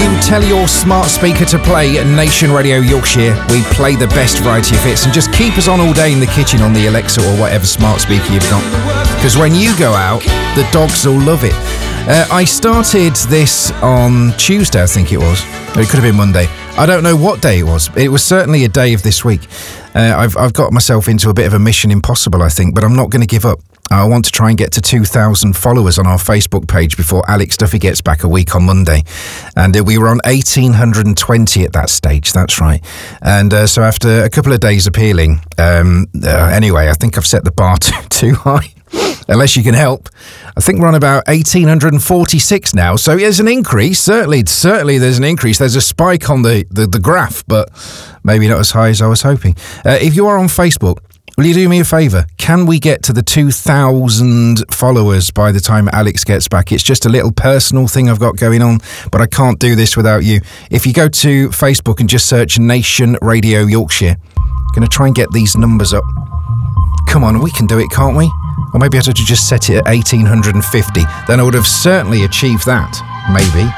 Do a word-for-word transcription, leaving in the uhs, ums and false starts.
you tell your smart speaker to play Nation Radio Yorkshire. We play the best variety of hits and just keep us on all day in the kitchen on the Alexa or whatever smart speaker you've got. Because when you go out, the dogs will love it. Uh, I started this on Tuesday, I think it was. Or it could have been Monday. I don't know what day it was. It was certainly a day of this week. Uh, I've, I've got myself into a bit of a mission impossible, I think, but I'm not going to give up. I want to try and get to two thousand followers on our Facebook page before Alex Duffy gets back a week on Monday. And uh, we were on eighteen twenty at that stage, that's right. And uh, so after a couple of days appealing, um, uh, anyway, I think I've set the bar too, too high. Unless you can help. I think we're on about eighteen forty-six now, so there's an increase. Certainly, certainly there's an increase. There's a spike on the, the, the graph, but maybe not as high as I was hoping. Uh, if you are on Facebook, will you do me a favour? Can we get to the two thousand followers by the time Alex gets back? It's just a little personal thing I've got going on, but I can't do this without you. If you go to Facebook and just search Nation Radio Yorkshire, I'm going to try and get these numbers up. Come on, we can do it, can't we? Or maybe I had to just set it at eighteen fifty. Then I would have certainly achieved that. Maybe.